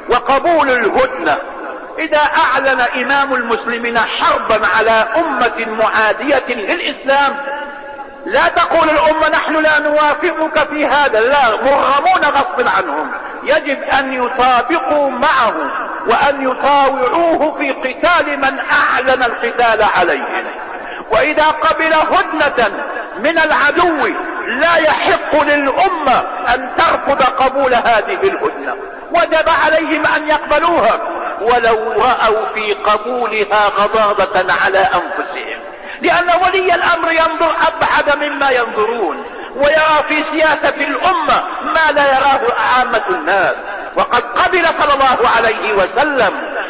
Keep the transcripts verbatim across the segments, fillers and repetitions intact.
وقبول الهدنة. إذا أعلن إمام المسلمين حربا على أمة معادية للإسلام، لا تقول الأمة نحن لا نوافقك في هذا، لا، مرغمون غصب عنهم، يجب أن يطابقوا معه وأن يطاوعوه في قتال من أعلن القتال عليهم. وإذا قبل هدنة من العدو لا يحق للأمة أن ترفض قبول هذه الهدنة، وجب عليهم أن يقبلوها ولو رأوا في قبولها غضاضة على أنفسهم، لأن ولي الأمر ينظر أبعد مما ينظرون، ويرى في سياسة الأمة ما لا يراه عامة الناس. وقد قبل صلى الله عليه وسلم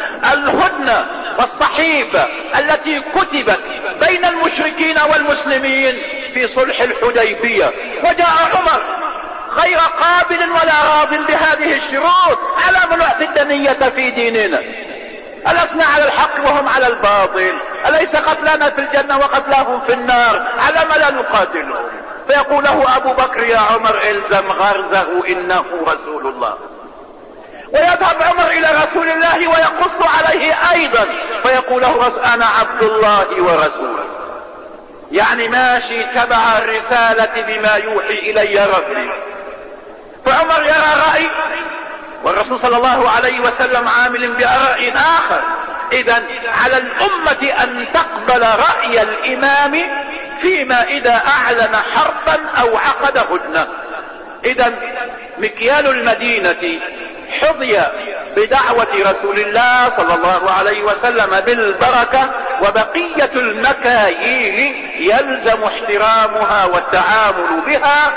الهدنة والصحيفة التي كتبت بين المشركين والمسلمين في صلح الحديبية، وجاء عمر غير قابل ولا راض بهذه الشروط. على من نعطي الدنية في ديننا؟ ألسنا على الحق وهم على الباطل؟ أليس قتلنا في الجنة وقتلاهم في النار؟ على ما لا نقاتلهم؟ فيقول له أبو بكر يا عمر الزم غرزه إنه رسول الله. ويذهب عمر إلى رسول الله ويقص عليه أيضا فيقول له أنا عبد الله ورسوله، يعني ماشي تبع الرسالة بما يوحي إلي ربي. فعمر يرى رأي والرسول صلى الله عليه وسلم عامل بآراء آخر. إذن على الأمة أن تقبل رأي الإمام فيما إذا أعلن حربا أو عقد هدنة. إذن مكيال المدينة حظي بدعوة رسول الله صلى الله عليه وسلم بالبركة، وبقية المكاييل يلزم احترامها والتعامل بها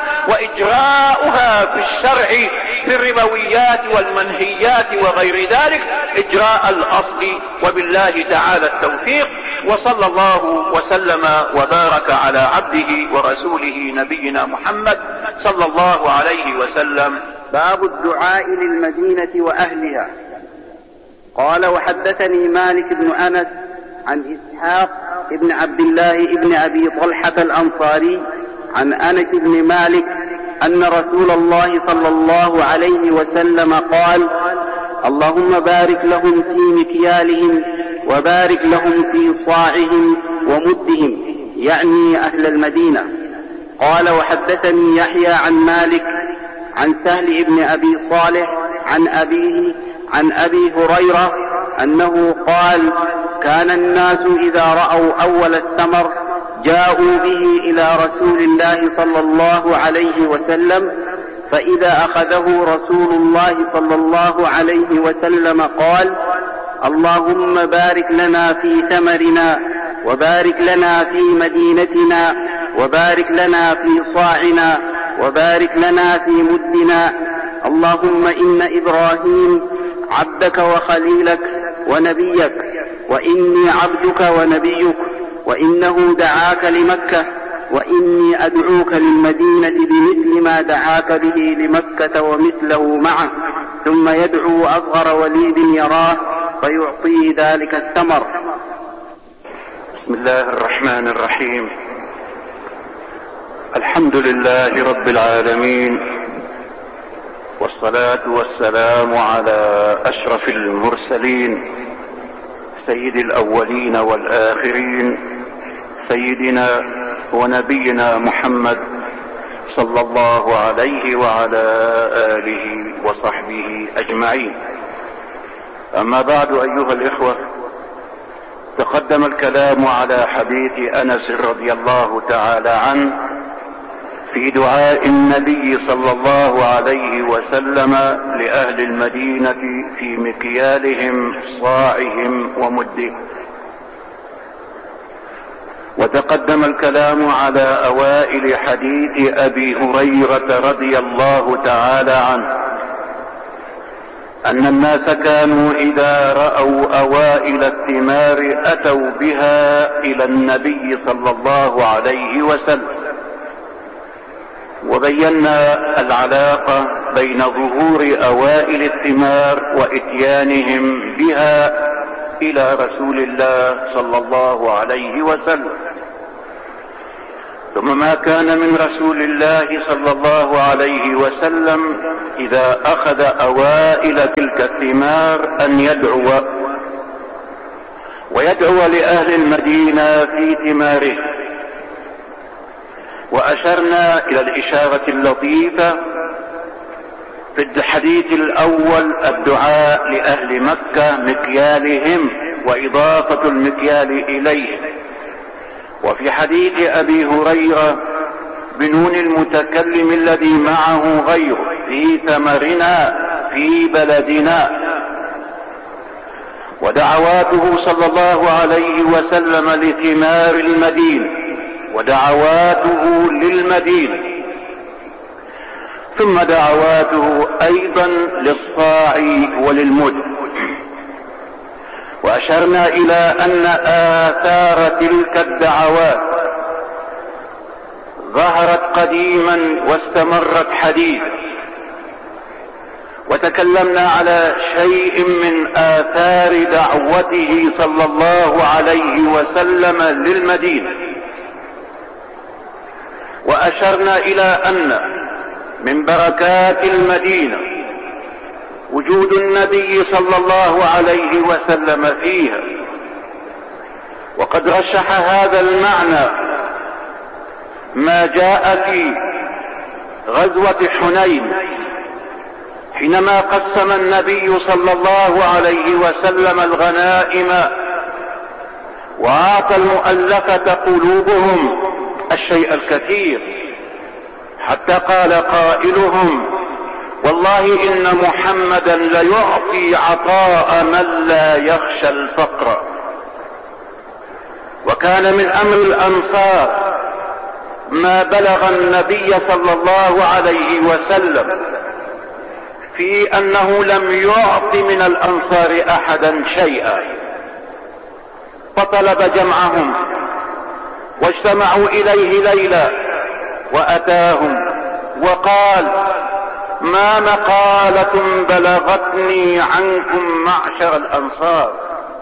وإجراؤها في الشرع في الربويات والمنهيات وغير ذلك إجراء الأصل، وبالله تعالى التوفيق. وصلى الله وسلم وبارك على عبده ورسوله نبينا محمد صلى الله عليه وسلم. باب الدعاء للمدينة وأهلها. قال وحدثني مالك بن أنس عن إسحاق بن عبد الله بن أبي طلحة الأنصاري عن أنس بن مالك أن رسول الله صلى الله عليه وسلم قال اللهم بارك لهم في مكيالهم وبارك لهم في صاعهم ومدهم، يعني أهل المدينة. قال وحدثني يحيى عن مالك عن سهل بن أبي صالح عن أبيه عن أبي هريرة أنه قال كان الناس إذا رأوا أول الثمر جاءوا به إلى رسول الله صلى الله عليه وسلم، فإذا أخذه رسول الله صلى الله عليه وسلم قال اللهم بارك لنا في ثمرنا وبارك لنا في مدينتنا وبارك لنا في صاعنا وبارك لنا في مدنا، اللهم إن إبراهيم عبدك وخليلك ونبيك وإني عبدك ونبيك وإنه دعاك لمكة وإني أدعوك للمدينة بمثل ما دعاك به لمكة ومثله معه، ثم يدعو أصغر وليد يراه فيعطيه ذلك الثمر. بسم الله الرحمن الرحيم. الحمد لله رب العالمين، والصلاة والسلام على أشرف المرسلين سيد الأولين والآخرين سيدنا ونبينا محمد صلى الله عليه وعلى آله وصحبه أجمعين. أما بعد أيها الإخوة، تقدم الكلام على حديث أنس رضي الله تعالى عنه في دعاء النبي صلى الله عليه وسلم لأهل المدينة في مكيالهم صاعهم ومدهم. وتقدم الكلام على أوائل حديث أبي هريرة رضي الله تعالى عنه أن الناس كانوا إذا رأوا أوائل الثمار أتوا بها إلى النبي صلى الله عليه وسلم. وبينا العلاقة بين ظهور أوائل الثمار وإتيانهم بها إلى رسول الله صلى الله عليه وسلم. ثم ما كان من رسول الله صلى الله عليه وسلم إذا أخذ أوائل تلك الثمار أن يدعو ويدعو لأهل المدينة في ثماره. وأشرنا إلى الإشارة اللطيفة في الحديث الأول الدعاء لأهل مكة مكيالهم وإضافة المكيال إليهم، وفي حديث أبي هريرة بنون المتكلم الذي معه غيره في ثمرنا في بلدنا. ودعواته صلى الله عليه وسلم لثمار المدينة ودعواته للمدينة، ثم دعواته أيضا للصاع وللمدن. وأشرنا إلى أن آثار تلك الدعوات ظهرت قديما واستمرت حديثا، وتكلمنا على شيء من آثار دعوته صلى الله عليه وسلم للمدينة. وأشرنا إلى أن من بركات المدينة وجود النبي صلى الله عليه وسلم فيها، وقد رشح هذا المعنى ما جاء في غزوة حنين حينما قسم النبي صلى الله عليه وسلم الغنائم وأعطى المؤلفة قلوبهم الشيء الكثير، حتى قال قائلهم: والله إن محمدا ليعطي عطاء من لا يخشى الفقر. وكان من أمر الأنصار ما بلغ النبي صلى الله عليه وسلم في أنه لم يعط من الأنصار أحدا شيئا، فطلب جمعهم واجتمعوا إليه ليلا وأتاهم وقال: ما مقالة بلغتني عنكم معشر الأنصار؟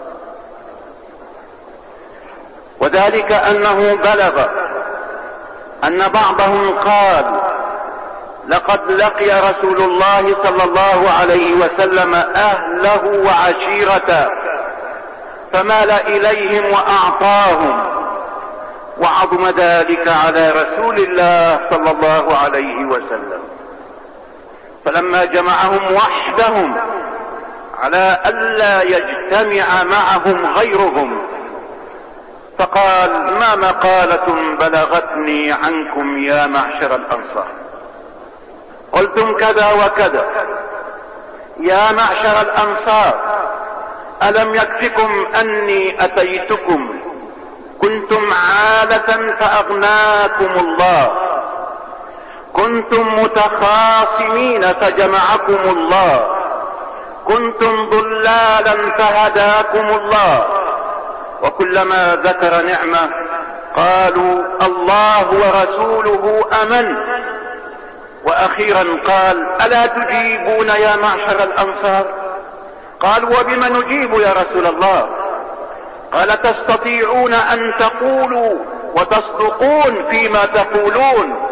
وذلك أنه بلغ أن بعضهم قال: لقد لقي رسول الله صلى الله عليه وسلم أهله وعشيرته فمال إليهم وأعطاهم، وعظم ذلك على رسول الله صلى الله عليه وسلم. فلما جمعهم وحدهم على ألا يجتمع معهم غيرهم فقال: ما مقالة بلغتني عنكم يا معشر الأنصار؟ قلتم كذا وكذا. يا معشر الأنصار، ألم يكفكم أني أتيتكم كنتم عالة فأغناكم الله، كنتم متخاصمين فجمعكم الله، كنتم ضلالا فهداكم الله. وكلما ذكر نعمة قالوا: الله ورسوله أمن. وأخيرا قال: ألا تجيبون يا معشر الأنصار؟ قالوا: وبم نجيب يا رسول الله؟ قال: تستطيعون أن تقولوا وتصدقون فيما تقولون.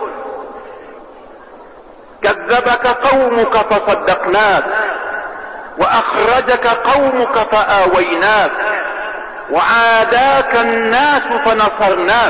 كذبك قومك فصدقناك، وأخرجك قومك فآويناك، وعاداك الناس فنصرناك.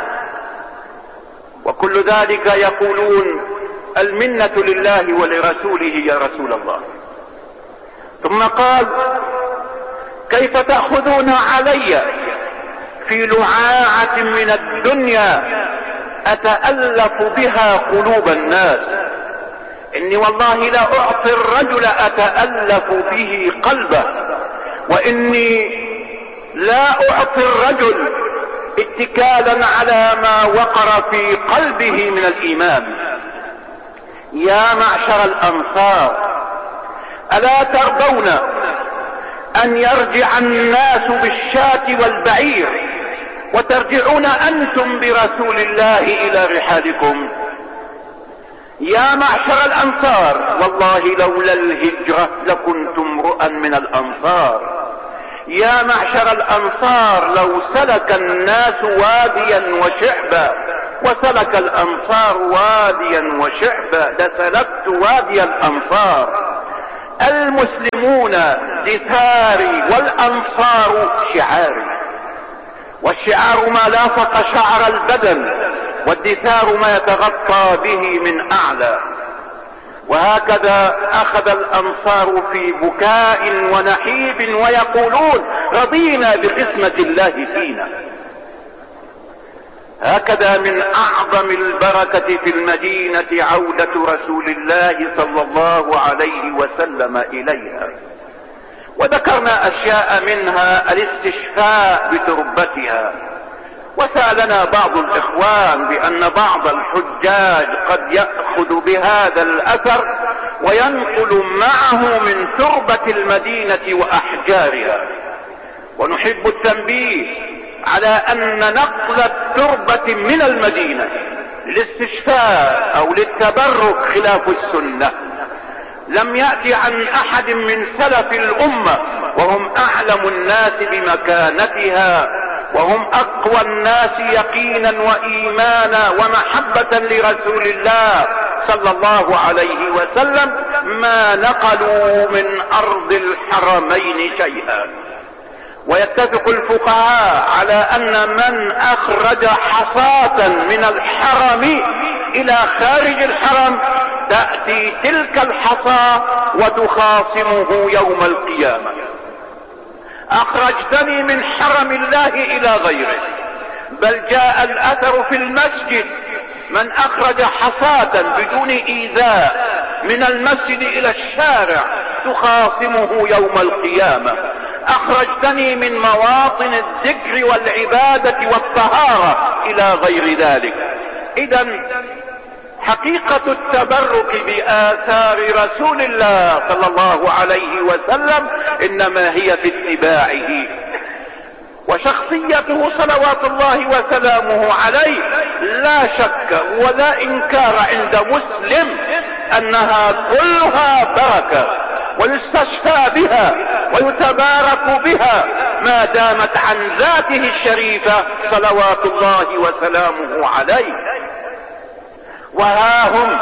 وكل ذلك يقولون المنة لله ولرسوله يا رسول الله. ثم قال: كيف تأخذون علي في لعاعة من الدنيا أتألف بها قلوب الناس؟ إني والله لا أعطي الرجل أتألف به قلبه، وإني لا أعطي الرجل اتكالا على ما وقر في قلبه من الإيمان. يا معشر الأنصار، ألا ترضون أن يرجع الناس بالشاة والبعير وترجعون أنتم برسول الله إلى رحالكم؟ يا معشر الأنصار، والله لولا الهجرة لكنتم امرؤا من الأنصار. يا معشر الأنصار، لو سلك الناس واديا وشعبا وسلك الأنصار واديا وشعبا، لسلكت وادي الأنصار. المسلمون دثاري والأنصار شعاري، والشعار ما لاصق شعر البدن، والدثار ما يتغطى به من أعلى. وهكذا أخذ الأنصار في بكاء ونحيب ويقولون رضينا بقسمة الله فينا. هكذا من أعظم البركة في المدينة عودة رسول الله صلى الله عليه وسلم إليها. وذكرنا أشياء منها الاستشفاء بتربتها. وسألنا بعض الإخوان بأن بعض الحجاج قد يأخذ بهذا الأثر وينقل معه من تربة المدينة وأحجارها. ونحب التنبيه على أن نقل التربة من المدينة للاستشفاء أو للتبرك خلاف السنة لم يأتي عن أحد من سلف الأمة، وهم أعلم الناس بمكانتها، وهم أقوى الناس يقينا وإيمانا ومحبة لرسول الله صلى الله عليه وسلم، ما نقلوا من أرض الحرمين شيئا. ويتفق الفقهاء على أن من أخرج حصاة من الحرم إلى خارج الحرم تأتي تلك الحصى وتخاصمه يوم القيامة. أخرجتني من حرم الله إلى غيره، بل جاء الأثر في المسجد من أخرج حصاة بدون إيذاء من المسجد إلى الشارع تخاصمه يوم القيامة. أخرجتني من مواطن الذكر والعبادة والطهارة إلى غير ذلك. إذن حقيقة التبرك بآثار رسول الله صلى الله عليه وسلم إنما هي في اتباعه. وشخصيته صلوات الله وسلامه عليه لا شك ولا إنكار عند مسلم أنها كلها بركة ويستشفى بها ويتبارك بها ما دامت عن ذاته الشريفة صلوات الله وسلامه عليه. وها هم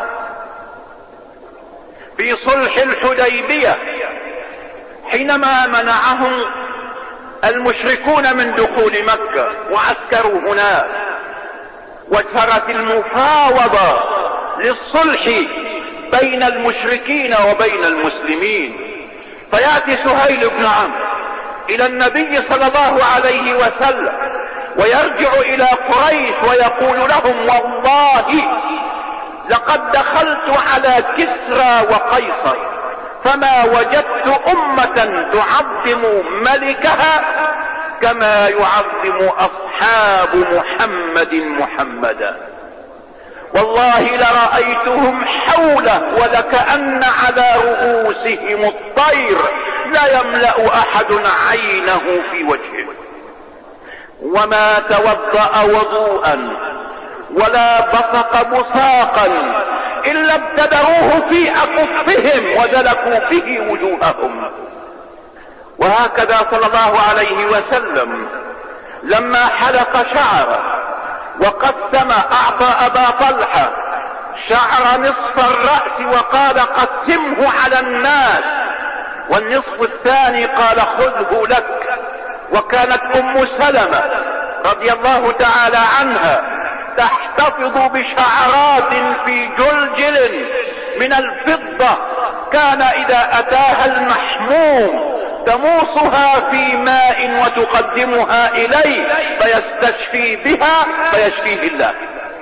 في صلح الحديبية حينما منعهم المشركون من دخول مكة وعسكروا هناك، وجرت المفاوضة للصلح بين المشركين وبين المسلمين. فيأتي سهيل بن عمرو إلى النبي صلى الله عليه وسلم ويرجع إلى قريش ويقول لهم والله لقد دخلت على كسرى وقيصر فما وجدت أمة تعظم ملكها كما يعظم أصحاب محمد محمدا. والله لرأيتهم حوله ولكأن على رؤوسهم الطير لا يملأ أحد عينه في وجهه. وما توضأ وضوءا ولا بصق بصاقا إلا ابتدروه في أكفهم ودلكوا به وجوههم. وهكذا صلى الله عليه وسلم لما حلق شعره وقسم أعطى أبا طلحة شعر نصف الرأس وقال قسمه على الناس، والنصف الثاني قال خذه لك. وكانت أم سلمة رضي الله تعالى عنها تحتفظ بشعرات في جلجل من الفضة، كان إذا أتاها المحموم تموصها في ماء وتقدمها إليه فيستشفي بها فيشفيه الله.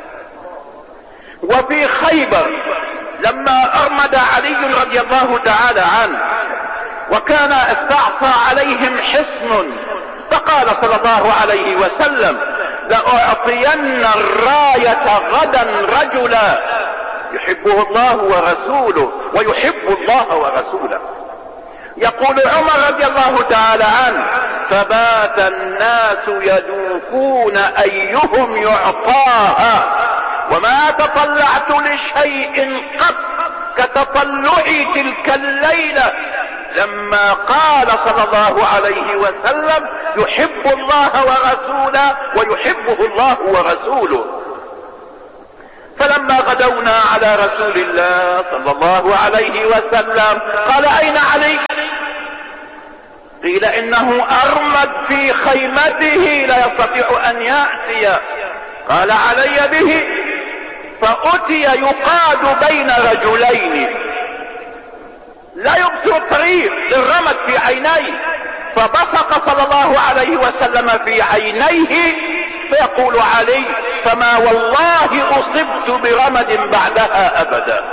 وفي خيبر لما أرمد علي رضي الله تعالى عنه وكان استعصى عليهم حصن، فقال صلى الله عليه وسلم لأعطين الراية غدا رجلا يحبه الله ورسوله ويحب الله ورسوله. يقول عمر رضي الله تعالى عنه فبات الناس يذوقون أيهم يعطاها وما تطلعت لشيء قط كتطلعي تلك الليلة لما قال صلى الله عليه وسلم يحب الله ورسوله ويحبه الله ورسوله. فلما غدونا على رسول الله صلى الله عليه وسلم قال اين علي؟ قيل انه ارمد في خيمته لا يستطيع ان يأتي. قال علي به. فأتي يقاد بين رجلين لا يبصر الطريق للرمد في عينيه، فبصق صلى الله عليه وسلم في عينيه، فيقول علي فما والله اصبت برمد بعدها ابدا.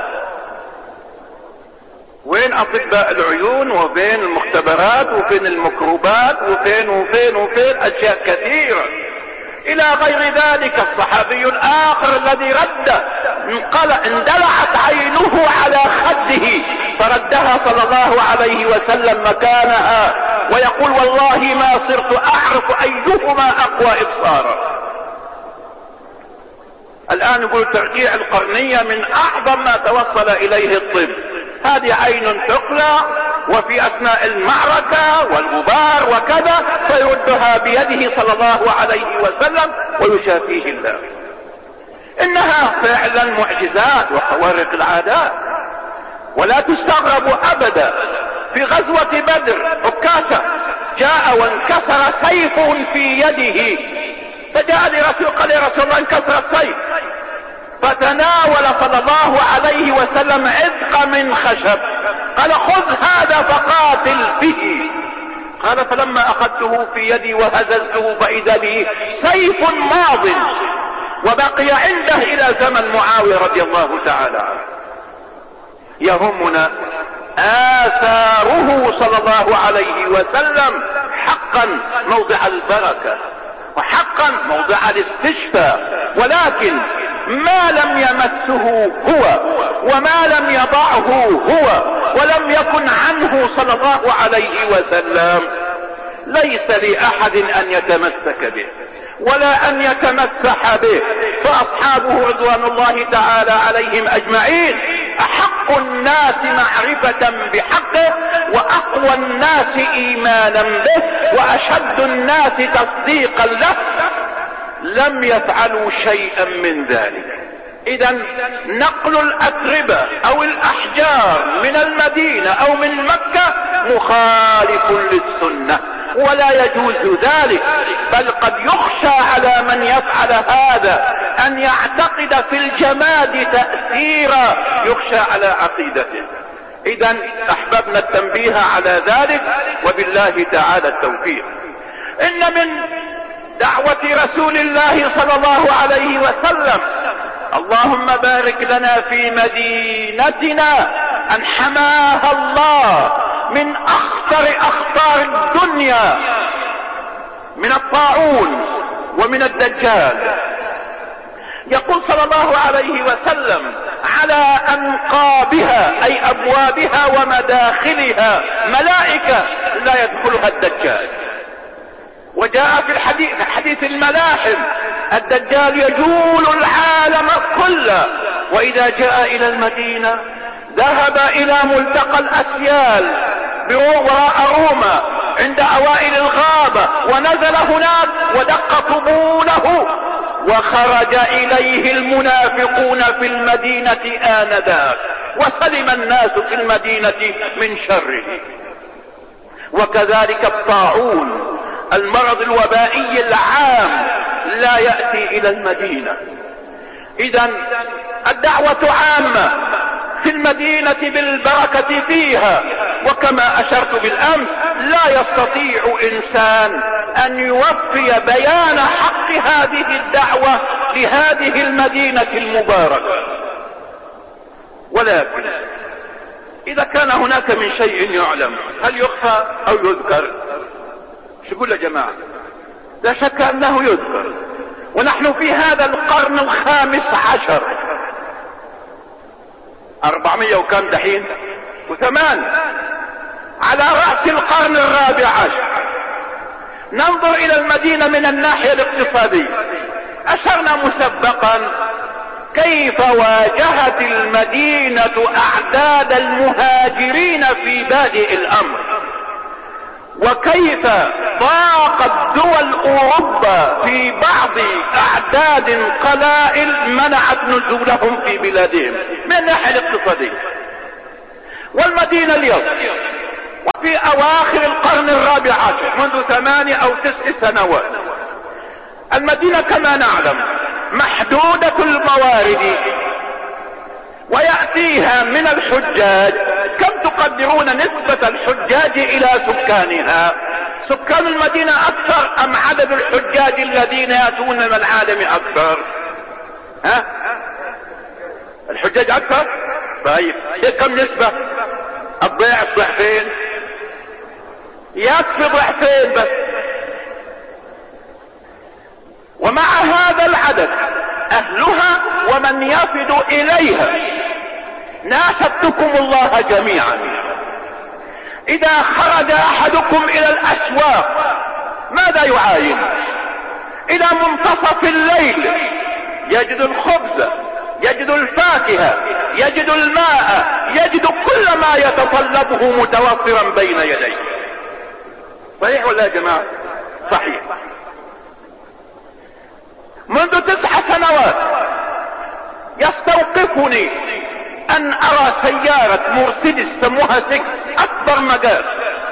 وين اطباء العيون وفين المختبرات وفين الميكروبات وفين وفين وفين اشياء كثيرة الى غير ذلك. الصحابي الاخر الذي رد قال اندلعت عينه على خده فردها صلى الله عليه وسلم مكانها، ويقول والله ما صرت اعرف ايهما اقوى ابصارا. الان يقول ترجيع القرنية من اعظم ما توصل اليه الطب. هذه عين تقلع وفي اثناء المعركة والغبار وكذا فيردها بيده صلى الله عليه وسلم ويشافيه الله. انها فعلا معجزات وخوارق العادات، ولا تستغرب ابدا. في غزوة بدر عكاشة جاء وانكسر سيف في يده، فجاء لرسول قال يا رسول الله انكسر السيف، فتناول صلى الله عليه وسلم عذق من خشب قال خذ هذا فقاتل به. قال فلما اخذته في يدي وهززته فاذا به سيف ماض وبقي عنده الى زمن معاوية رضي الله تعالى عنه. يهمنا آثاره صلى الله عليه وسلم حقا موضع البركة وحقا موضع الاستشفاء، ولكن ما لم يمسه هو وما لم يضعه هو ولم يكن عنه صلى الله عليه وسلم ليس لأحد أن يتمسك به ولا أن يتمسح به. فأصحابه رضوان الله تعالى عليهم أجمعين أحق الناس معرفة بحقه وأقوى الناس إيمانا به وأشد الناس تصديقا له، لم يفعلوا شيئا من ذلك. إذا نقل الأتربة أو الأحجار من المدينة أو من مكة مخالف للسنة ولا يجوز ذلك، بل قد يخشى على من يفعل هذا أن يعتقد في الجماد تأثيرا يخشى على عقيدته. إذا أحببنا التنبيه على ذلك وبالله تعالى التوفيق. إن من دعوة رسول الله صلى الله عليه وسلم اللهم بارك لنا في مدينتنا أن حماها الله من أخطر أخطار الدنيا من الطاعون ومن الدجال. يقول صلى الله عليه وسلم على أنقابها أي أبوابها ومداخلها ملائكة لا يدخلها الدجال. وجاء في الحديث حديث الملاحم الدجال يجول العالم كله، وإذا جاء إلى المدينة ذهب إلى ملتقى الأسيال وراء روما عند أوائل الغابة ونزل هناك ودق طبوله وخرج إليه المنافقون في المدينة آنذاك وسلم الناس في المدينة من شره. وكذلك الطاعون المرض الوبائي العام لا يأتي إلى المدينة. إذا الدعوة عامة في المدينة بالبركة فيها، وكما أشرت بالأمس لا يستطيع إنسان أن يوفي بيان حق هذه الدعوة لهذه المدينة المباركة. ولكن إذا كان هناك من شيء يعلم هل يخفى أو يذكر؟ شو يقول يا جماعة؟ لا شك أنه يذكر، ونحن في هذا القرن الخامس عشر أربعمية وكم دحين وثمان على رأس القرن الرابع عشر. ننظر إلى المدينة من الناحية الاقتصادية. أشرنا مسبقا كيف واجهت المدينة أعداد المهاجرين في بادئ الأمر، وكيف ضاقت دول اوروبا في بعض اعداد قلائل منعت نزولهم في بلادهم من الناحية الاقتصادية. والمدينة اليوم وفي اواخر القرن الرابع عشر منذ ثمانية او تسع سنوات المدينة كما نعلم محدودة الموارد، ويأتيها من الحجاج. كم تقدرون نسبة الحجاج الى سكانها؟ سكان المدينة اكثر ام عدد الحجاج الذين يأتون من العالم اكثر؟ ها؟ الحجاج اكثر؟ طيب كم نسبة؟ الضعف ضعفين، يكفي ضعفين بس. ومع هذا العدد اهلها ومن يفد اليها ناشدتكم الله جميعا، اذا خرج احدكم الى الاسواق ماذا يعاين؟ الى منتصف الليل يجد الخبز، يجد الفاكهة، يجد الماء، يجد كل ما يتطلبه متوفرا بين يديه. صحيح ولا يا جماعة؟ صحيح. منذ تسع سنوات يستوقفني ان ارى سيارة مرسيدس سموها سكس اكبر مجال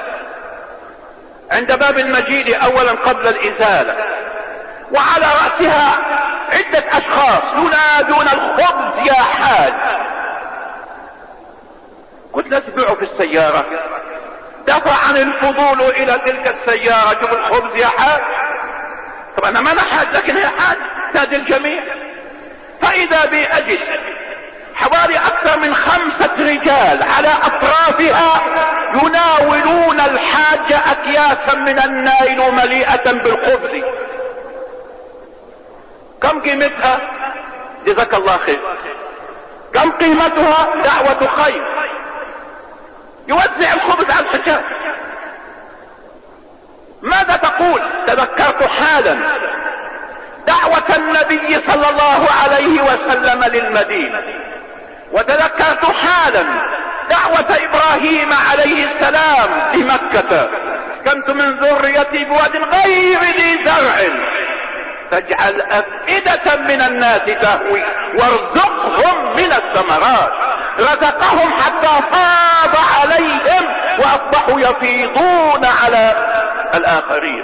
عند باب المجيد اولا قبل الازالة، وعلى رأسها عدة اشخاص ينادون الخبز يا حاج. قلت لا تبيعوا في السيارة، دفع عن الفضول الى تلك السيارة، شوف الخبز يا حاج. طب انا ما انا حاج لكن هي حاج تادي الجميع. فاذا بي اجد حوالي اكثر من خمسة رجال على اطرافها يناولون الحاج اكياسا من النايل مليئة بالخبز. كم قيمتها؟ جزاك الله خير. كم قيمتها؟ دعوة خير. يوزع الخبز على الحجاج. ماذا تقول؟ تذكرت حالا دعوة النبي صلى الله عليه وسلم للمدينة، وتذكرت حالا دعوة ابراهيم عليه السلام لمكة: كنت من ذريتي بواد غير ذي زرع فاجعل افئدة من الناس تهوي وارزقهم من الثمرات. رزقهم حتى فاض عليهم واصبحوا يفيضون على الاخرين.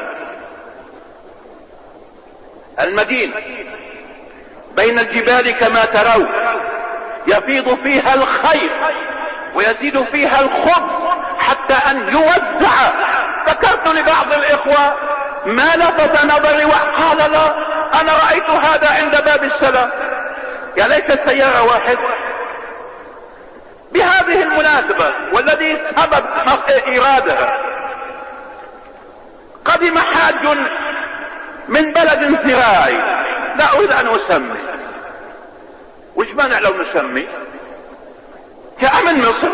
المدينة بين الجبال كما ترون يفيض فيها الخير ويزيد فيها الخبز حتى ان يوزع. ذكرت لبعض الاخوة ما لفت نظري وقال لا انا رأيت هذا عند باب السلام. يا ليت سيارة واحد. بهذه المناسبة والذي سبب ايرادها، قدم حاج من بلد زراعي لا اريد ان اسمي، وش مانع لو نسمي؟ جاء من مصر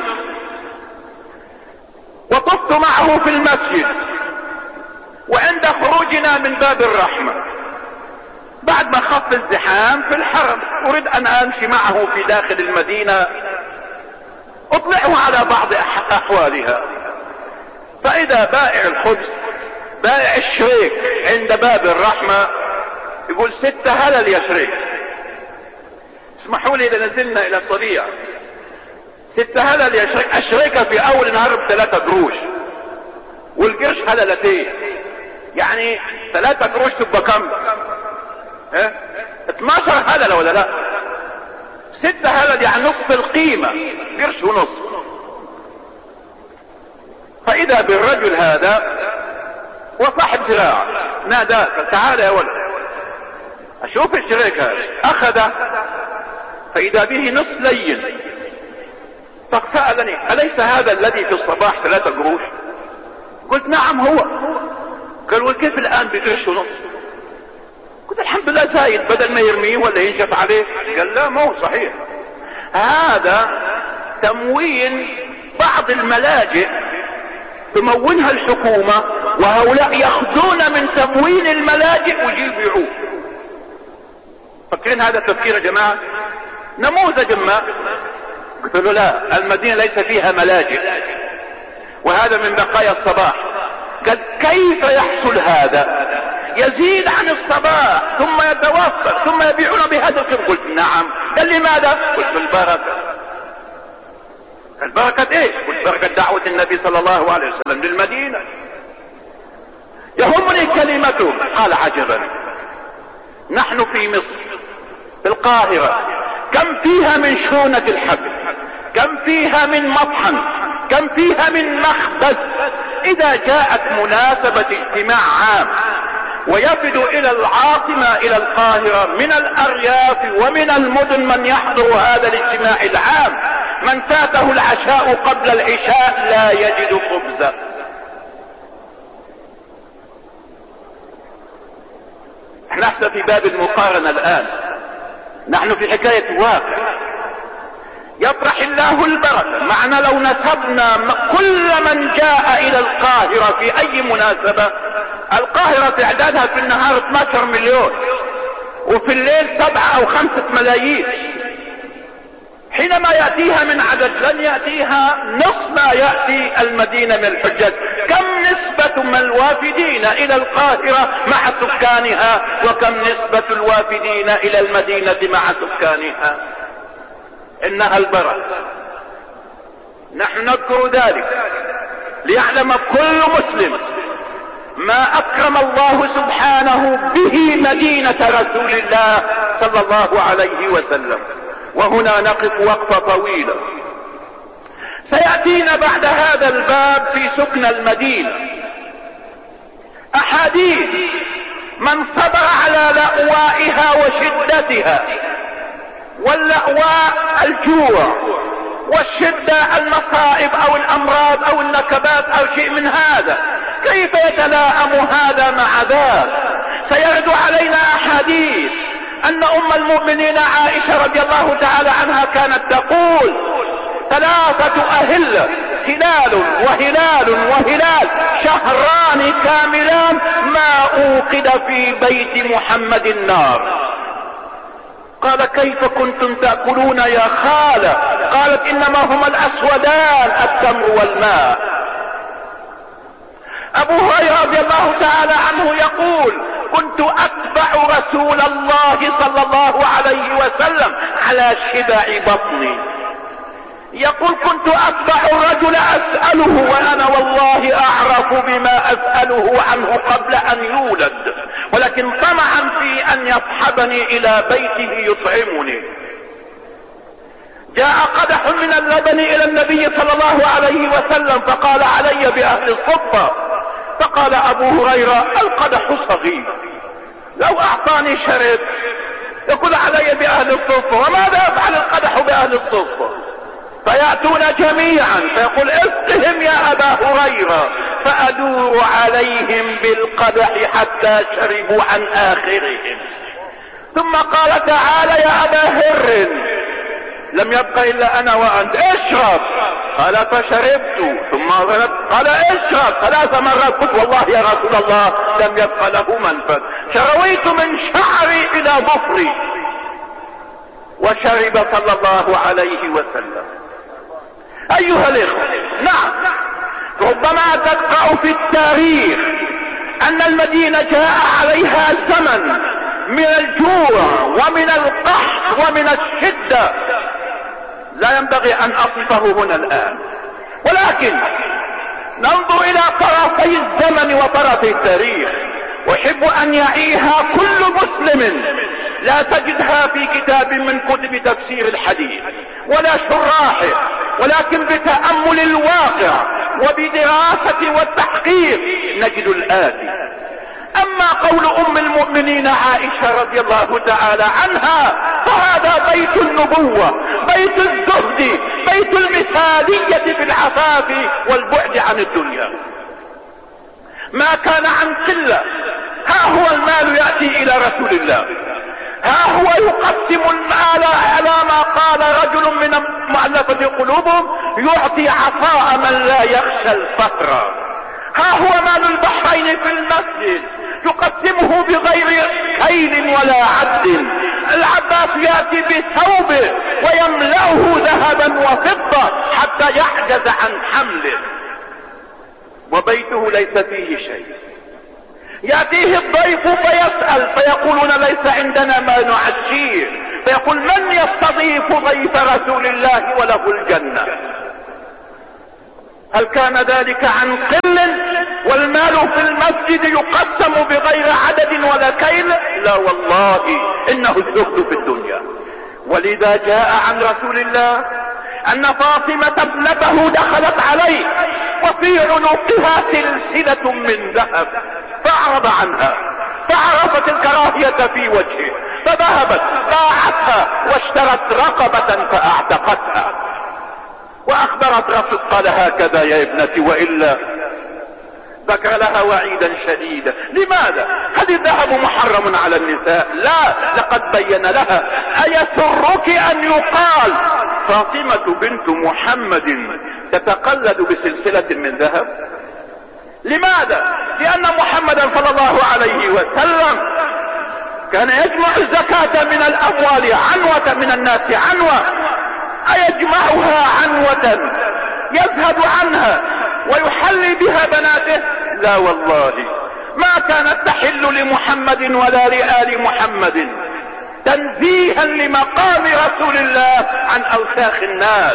وطفت معه في المسجد، وعند خروجنا من باب الرحمة بعد ما خف الزحام في الحرم اريد ان امشي معه في داخل المدينة اطلعه على بعض احوالها، فاذا بائع الخبز بائع الشريك عند باب الرحمة يقول: ستة هلل يا شريك. اسمحوا لي اذا نزلنا الى الطبيعة، ستة هلل يا شريك. الشريكة في اول نهار بثلاثة قروش والقرش هللتين، يعني ثلاثة قروش تبقى كم؟ اه؟ اتناشر هلل ولا لا؟ ستة هلل يعني نصف القيمة، قرش ونصف. فاذا بالرجل هذا وصاحب زراعة ناداك: تعال يا ولد اشوف الشريك هذا. اخذه فاذا به نصف لين، فسألني: اليس هذا الذي في الصباح ثلاثة قروش؟ قلت: نعم هو. قال: وكيف الان بقرش ونص؟ قلت: الحمد لله زايد، بدل ما يرميه ولا ينشف عليه. قال: لا ما هو صحيح، هذا تموين بعض الملاجئ تمونها الحكومة، وهؤلاء يأخذون من تموين الملاجئ ويجيبوا يبيعوه. فاكرين هذا التفكير يا جماعة؟ نموذج ما. قلت له: لا، المدينة ليس فيها ملاجئ، وهذا من بقايا الصباح. كيف يحصل هذا؟ يزيد عن الصباح ثم يتوفى ثم يبيعون بهذا الكم. قلت نعم. قال لماذا؟ قلت بالبركة. البركة ايش؟ قلت بركة دعوة النبي صلى الله عليه وسلم للمدينة. يهمني كلمته. قال عجبا، نحن في مصر في القاهرة كم فيها من شونة الحبل، كم فيها من مطحن، كم فيها من مخبز. اذا جاءت مناسبة اجتماع عام ويفد الى العاصمة الى القاهرة من الارياف ومن المدن من يحضر هذا الاجتماع العام، من فاته العشاء قبل العشاء لا يجد خبزا. نحن في باب المقارنة الآن، نحن في حكاية واقع يطرح الله البركة. معنا لو نسبنا كل من جاء إلى القاهرة في أي مناسبة، القاهرة تعدادها في النهار اثني عشر مليون وفي الليل سبعة أو خمسة ملايين. حينما يأتيها من عدد لن يأتيها نصف ما يأتي المدينة من الحجاج. كم نسبة من الوافدين إلى القاهرة مع سكانها، وكم نسبة الوافدين إلى المدينة مع سكانها؟ إنها البركة. نحن نذكر ذلك ليعلم كل مسلم ما أكرم الله سبحانه به مدينة رسول الله صلى الله عليه وسلم. وهنا نقف وقفة طويلة. سيأتينا بعد هذا الباب في سكن المدينة أحاديث من صبر على لأوائها وشدتها، واللأواء الجوع، والشدة المصائب أو الأمراض أو النكبات أو شيء من هذا، كيف يتلائم هذا مع ذاك؟ سيرد علينا أحاديث أن أم المؤمنين عائشة رضي الله تعالى عنها كانت تقول: ثلاثة أهلة، هلال وهلال وهلال، شهران كاملان ما أوقد في بيت محمد النار. قال: كيف كنتم تأكلون يا خالة؟ قالت: إنما هما الأسودان، التمر والماء. أبو هريرة رضي الله تعالى عنه يقول: كنت أتبع رسول الله صلى الله عليه وسلم على شبع بطني. يقول: كنت أتبع الرجل أسأله وأنا والله أعرف بما أسأله عنه قبل أن يولد، ولكن طمعا في أن يصحبني إلى بيته يطعمني. جاء قدح من اللبن إلى النبي صلى الله عليه وسلم فقال: علي بأهل الصفة. فقال أبو هريرة: القدح صغير، لو أعطاني شرب. يقول: علي بأهل الصفة. وماذا يفعل القدح بأهل الصفة؟ فيأتون جميعا فيقول: اسقهم يا أبا هريرة، فأدور عليهم بالقدح حتى شربوا عن آخرهم. ثم قال: تعال يا أبا هر، لم يبق إلا أنا وأنت، اشرب. قال: فشربت. ثم قال: اشرب ثلاث مرات. قلت: والله يا رسول الله لم يبق له منفذ. شرويت من شعري إلى ظفري. وشرب صلى الله عليه وسلم. أيها الإخوة، نعم، ربما تقرأ في التاريخ أن المدينة جاء عليها زمن من الجوع ومن القحط ومن الشدة لا ينبغي أن أصفه هنا الآن، ولكن ننظر إلى طرفي الزمن وطرفي التاريخ. أحب أن يعيها كل مسلم، لا تجدها في كتاب من كتب تفسير الحديث ولا شراحه، ولكن بتأمل الواقع وبدراسة والتحقيق نجد الآتي: أما قول أم المؤمنين عائشة رضي الله تعالى عنها فهذا بيت النبوة، بيت الزهد، بيت المثالية في العفاف والبعد عن الدنيا. ما كان عن قلة. ها هو المال يأتي إلى رسول الله، ها هو يقسم المال على ما قال رجل من المؤلفة قلوبهم: يعطي عطاء من لا يخشى الفقر. ها هو مال البحرين في المسجد يقسمه بغير كيل ولا عد. العباس يأتي بثوبه ويملأه ذهبا وفضة حتى يعجز عن حمله. وبيته ليس فيه شيء. يأتيه الضيف فيسأل فيقولون ليس عندنا ما نعشيه، فيقول من يستضيف ضيف رسول الله وله الجنة؟ هل كان ذلك عن قل والمال في المسجد يقسم بغير عدد ولا كيل؟ لا والله، انه الزهد في الدنيا. ولذا جاء عن رسول الله ان فاطمة ابنته دخلت عليه وفي عنقها سلسلة من ذهب، فاعرض عنها فعرفت الكراهية في وجهه، فذهبت باعتها واشترت رقبة فاعتقتها، واخبرت رسول قال هكذا يا ابنتي، والا ذكر لها وعيدا شديدا. لماذا؟ هل الذهب محرم على النساء؟ لا، لقد بين لها ايسرك ان يقال فاطمة بنت محمد تتقلد بسلسلة من ذهب؟ لماذا؟ لان محمدا صلى الله عليه وسلم كان يجمع الزكاة من الاموال عنوة، من الناس عنوة، ايجمعها عنوة يزهد عنها ويحلي بها بناته؟ لا والله، ما كانت تحل لمحمد ولا لآل محمد، تنزيها لمقام رسول الله عن اوساخ الناس.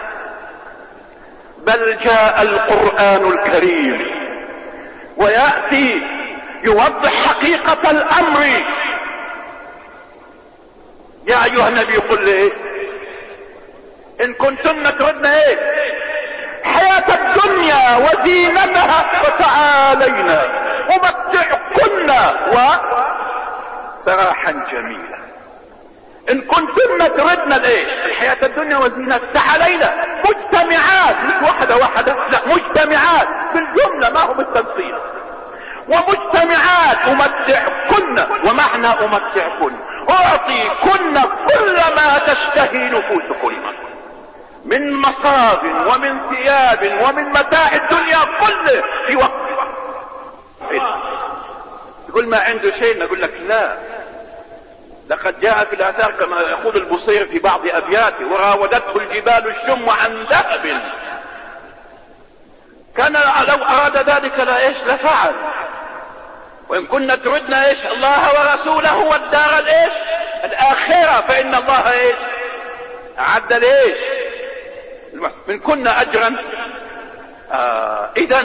بل جاء القرآن الكريم ويأتي يوضح حقيقة الامر. يا ايها النبي قل ايه؟ ان كنتن تردن ايه؟ حياة الدنيا وزينتها فتعالينا امتعكن وسراحا جميلا. ان كنتن تردن الايه؟ الحياة الدنيا وزينتها، تعالينا مجتمعات، مش واحدة واحدة، لا مجتمعات بالجملة، ما هو بالتفصيل. ومجتمعات امتعكن، ومعنى امتعكن اعطيكن كل ما تشتهي نفوسكن من مصاب ومن ثياب ومن متاع الدنيا كله في وقت. تقول ما عنده شيء، نقول لك لا، لقد جاء في الاثار كما يقول البصير في بعض ابياته وراودته الجبال الشم عن ذهب. كان لو اراد ذلك لا ايش لفعل. وان كنا تردنا ايش؟ الله ورسوله والدار الايش؟ الاخرة، فان الله ايش؟ اعد الايش؟ من كنا اجرا. آه اذا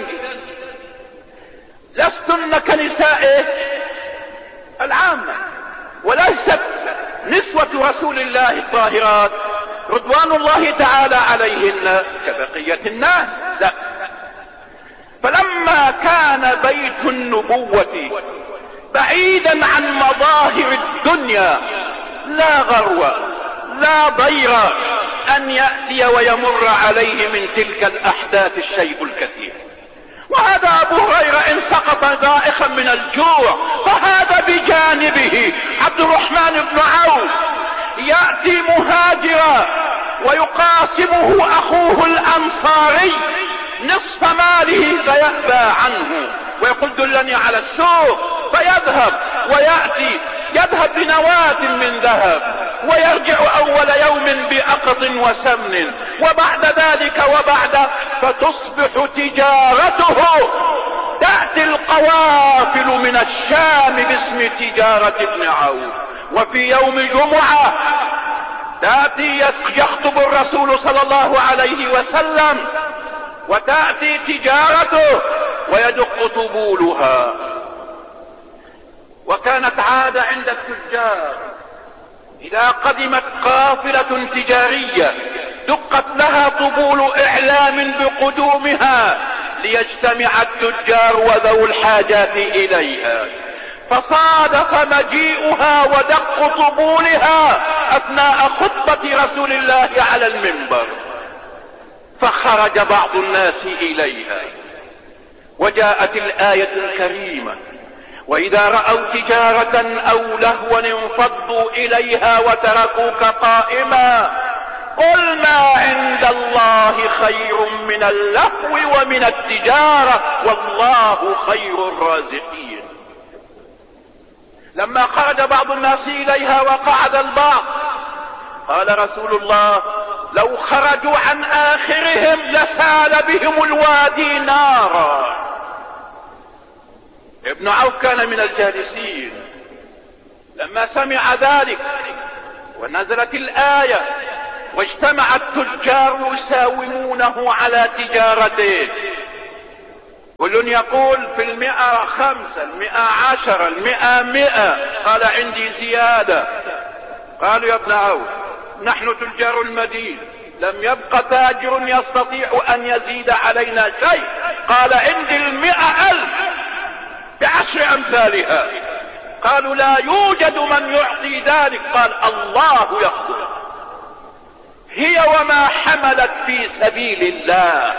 لستن كنساء إيه؟ العامة، وليست نسوة رسول الله الطاهرات رضوان الله تعالى عليهن كبقية الناس، لا. فلما كان بيت النبوة بعيدا عن مظاهر الدنيا، لا غرو لا ضير ان يأتي ويمر عليه من تلك الاحداث الشيء الكثير. وهذا ابو هريرة ان سقط ذائخا من الجوع، فهذا بجانبه عبد الرحمن بن عوف يأتي مهاجرا ويقاسمه اخوه الانصاري نصف ماله فيأبى عنه ويقول دلني على السوق، فيذهب ويأتي يذهب بنواة من ذهب ويرجع اول يوم بأقط وسمن، وبعد ذلك وبعد فتصبح تجارته، تأتي القوافل من الشام باسم تجارة ابن عوف. وفي يوم جمعة تأتي يخطب الرسول صلى الله عليه وسلم وتأتي تجارته ويدق طبولها. وكانت عادة عند التجار إذا قدمت قافلة تجارية دقت لها طبول إعلام بقدومها ليجتمع التجار وذو الحاجات إليها، فصادف مجيئها ودق طبولها أثناء خطبة رسول الله على المنبر، فخرج بعض الناس إليها وجاءت الآية الكريمة وإذا رأوا تجارة أو لهوا انفضوا إليها وتركوك قائما قل ما عند الله خير من اللهو ومن التجارة والله خير الرازقين. لما خرج بعض الناس إليها وقعد البعض قال رسول الله لو خرجوا عن آخرهم لسال بهم الوادي نارا ابن عوف كان من الجالسين لما سمع ذلك ونزلت الآية واجتمع التجار يساومونه على تجارته، كل يقول في المئة خمسة، المئة عشرة، المئة مئة، قال عندي زيادة. قالوا يا ابن عوف نحن تجار المدينة لم يبق تاجر يستطيع أن يزيد علينا شيء. قال عندي المئة ألف بعشر أمثالها. قالوا لا يوجد من يعطي ذلك. قال الله يقول هي وما حملت في سبيل الله.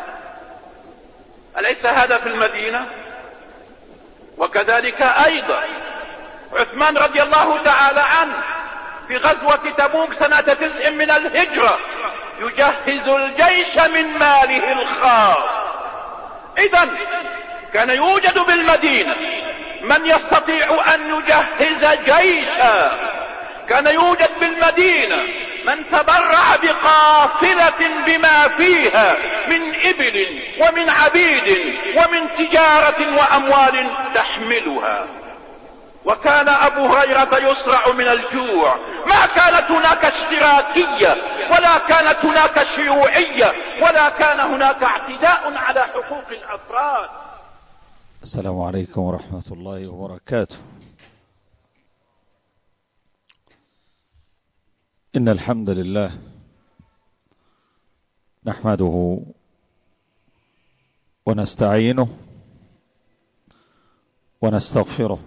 أليس هذا في المدينة؟ وكذلك أيضا عثمان رضي الله تعالى عنه في غزوة تبوك سنة تسع من الهجرة يجهز الجيش من ماله الخاص. إذن كان يوجد بالمدينة من يستطيع أن يجهز جيشا، كان يوجد بالمدينة من تبرع بقافلة بما فيها من إبل ومن عبيد ومن تجارة وأموال تحملها. وكان أبو هريرة يصرع من الجوع. ما كانت هناك اشتراكية ولا كانت هناك شيوعية ولا كان هناك اعتداء على حقوق الأفراد. السلام عليكم ورحمة الله وبركاته. إن الحمد لله نحمده ونستعينه ونستغفره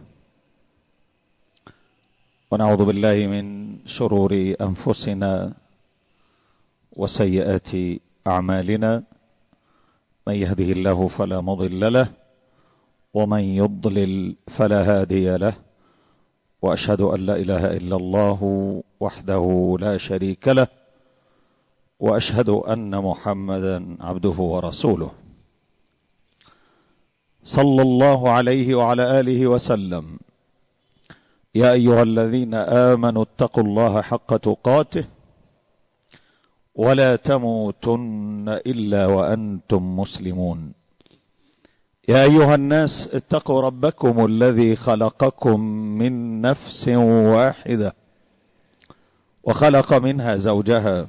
ونعوذ بالله من شرور أنفسنا وسيئات أعمالنا، من يهده الله فلا مضل له ومن يضلل فلا هادي له، وأشهد أن لا إله إلا الله وحده لا شريك له، وأشهد أن محمدا عبده ورسوله صلى الله عليه وعلى آله وسلم. يا أيها الذين آمنوا اتقوا الله حق تقاته ولا تموتن إلا وأنتم مسلمون. يا أيها الناس اتقوا ربكم الذي خلقكم من نفس واحدة وخلق منها زوجها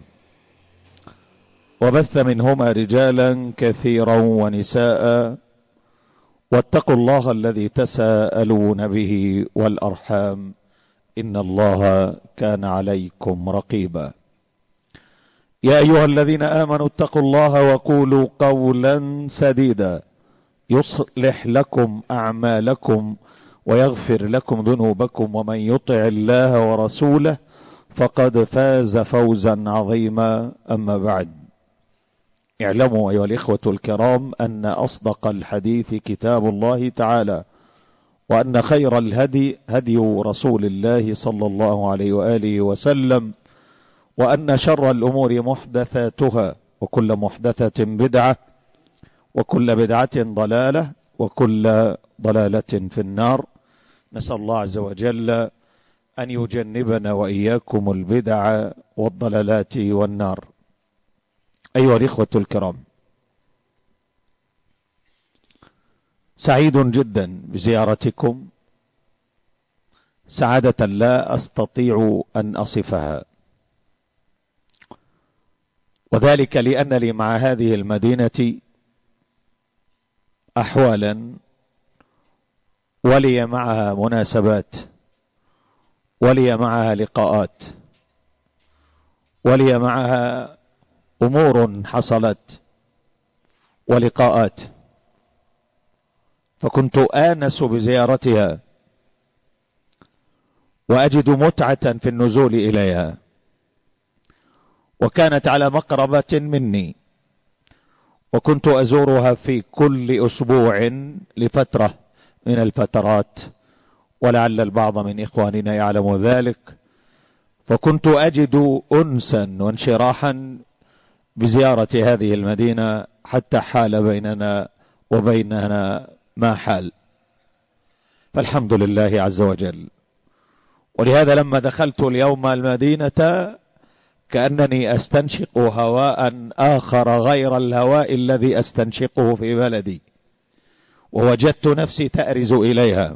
وبث منهما رجالا كثيرا ونساء، واتقوا الله الذي تساءلون به والأرحام إن الله كان عليكم رقيبا. يا أيها الذين آمنوا اتقوا الله وقولوا قولا سديدا يصلح لكم أعمالكم ويغفر لكم ذنوبكم، ومن يطع الله ورسوله فقد فاز فوزا عظيما. أما بعد، اعلموا أيها الإخوة الكرام أن أصدق الحديث كتاب الله تعالى، وأن خير الهدي هدي رسول الله صلى الله عليه وآله وسلم، وأن شر الأمور محدثاتها، وكل محدثة بدعة، وكل بدعة ضلالة، وكل ضلالة في النار. نسأل الله عز وجل أن يجنبنا وإياكم البدع والضلالات والنار. أيها الإخوة الكرام، سعيد جدا بزيارتكم سعادة لا أستطيع أن أصفها، وذلك لأن لي مع هذه المدينة أحوالا، ولي معها مناسبات، ولي معها لقاءات، ولي معها أمور حصلت ولقاءات، فكنت آنس بزيارتها وأجد متعة في النزول إليها، وكانت على مقربة مني، وكنت أزورها في كل أسبوع لفترة من الفترات، ولعل البعض من إخواننا يعلم ذلك. فكنت أجد أنسا وانشراحا بزيارة هذه المدينة، حتى حال بيننا وبيننا ما حال، فالحمد لله عز وجل. ولهذا لما دخلت اليوم المدينة كأنني أستنشق هواء آخر غير الهواء الذي أستنشقه في بلدي، ووجدت نفسي تأرز إليها،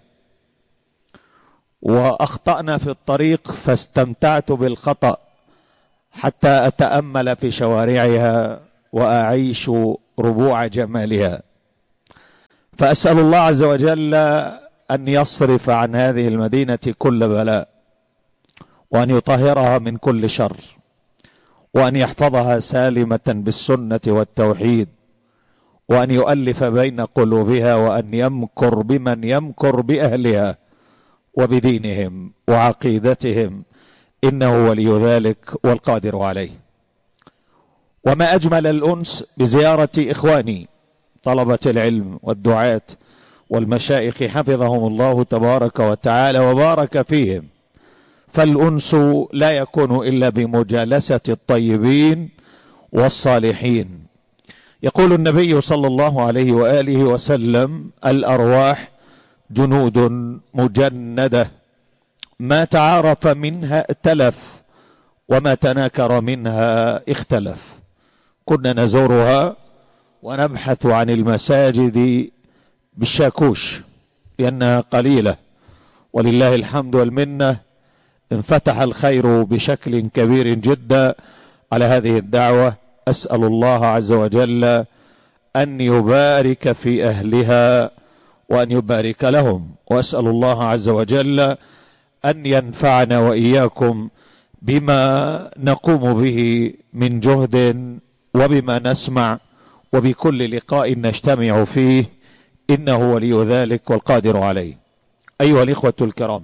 وأخطأنا في الطريق فاستمتعت بالخطأ حتى أتأمل في شوارعها وأعيش ربوع جمالها. فأسأل الله عز وجل أن يصرف عن هذه المدينة كل بلاء، وأن يطهرها من كل شر، وأن يحفظها سالمة بالسنة والتوحيد، وأن يؤلف بين قلوبها، وأن يمكر بمن يمكر بأهلها وبدينهم وعقيدتهم، إنه ولي ذلك والقادر عليه. وما أجمل الأنس بزيارة إخواني طلبة العلم والدعاة والمشايخ حفظهم الله تبارك وتعالى وبارك فيهم، فالأنس لا يكون إلا بمجالسة الطيبين والصالحين. يقول النبي صلى الله عليه وآله وسلم: الأرواح جنود مجندة، ما تعارف منها ائتلف، وما تناكر منها اختلف. كنا نزورها ونبحث عن المساجد بالشاكوش لأنها قليلة، ولله الحمد والمنة انفتح الخير بشكل كبير جدا على هذه الدعوة. أسأل الله عز وجل أن يبارك في أهلها وأن يبارك لهم، وأسأل الله عز وجل أن ينفعنا وإياكم بما نقوم به من جهد، وبما نسمع، وبكل لقاء نجتمع فيه، إنه ولي ذلك والقادر عليه. أيها الإخوة الكرام،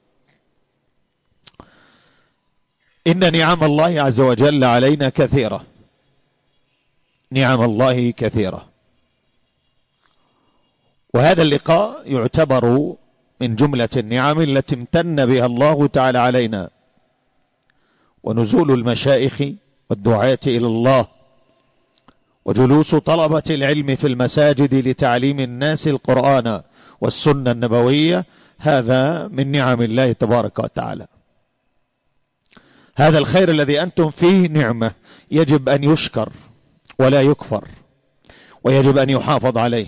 إن نعم الله عز وجل علينا كثيرة، نعم الله كثيرة، وهذا اللقاء يعتبر من جملة النعم التي امتن بها الله تعالى علينا. ونزول المشايخ والدعاة إلى الله، وجلوس طلبة العلم في المساجد لتعليم الناس القرآن والسنة النبوية، هذا من نعم الله تبارك وتعالى. هذا الخير الذي أنتم فيه نعمة يجب أن يشكر ولا يكفر، ويجب أن يحافظ عليه،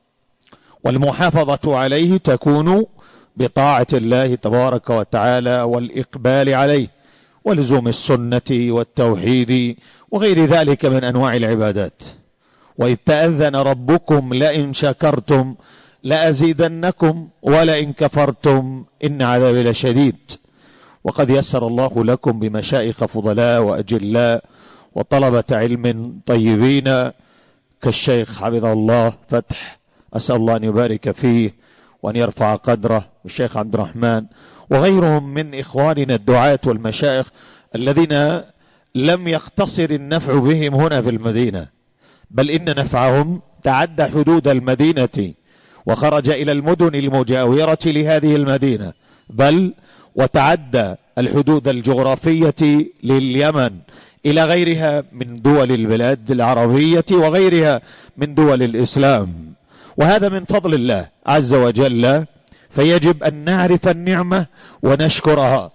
والمحافظة عليه تكون بطاعة الله تبارك وتعالى والإقبال عليه، ولزوم السنة والتوحيد وغير ذلك من أنواع العبادات. وإذ تأذن ربكم لئن شكرتم لأزيدنكم ولئن كفرتم إن عذابي لشديد. وقد يسر الله لكم بمشايخ فضلاء وأجلاء وطلبة علم طيبين كالشيخ حفظه الله فتح، أسأل الله أن يبارك فيه وأن يرفع قدره، والشيخ عبد الرحمن، وغيرهم من إخواننا الدعاة والمشايخ الذين لم يقتصر النفع بهم هنا في المدينة، بل إن نفعهم تعدى حدود المدينة وخرج إلى المدن المجاورة لهذه المدينة، بل وتعدى الحدود الجغرافية لليمن إلى غيرها من دول البلاد العربية وغيرها من دول الإسلام. وهذا من فضل الله عز وجل، فيجب أن نعرف النعمة ونشكرها.